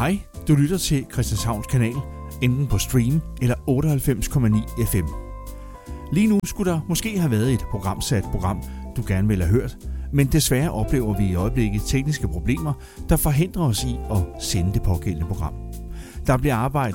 Hej, du lytter til Christianshavns Kanal, enten på stream eller 98,9 FM. Lige nu skulle der måske have været et programsat program, du gerne ville have hørt, men desværre oplever vi i øjeblikket tekniske problemer, der forhindrer os i at sende det pågældende program. Der bliver arbejdet